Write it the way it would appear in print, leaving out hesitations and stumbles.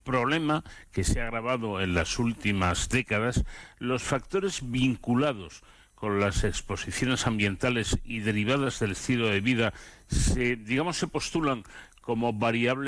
problema que se ha agravado en las últimas décadas, los factores vinculados con las exposiciones ambientales y derivadas del estilo de vida se postulan como variables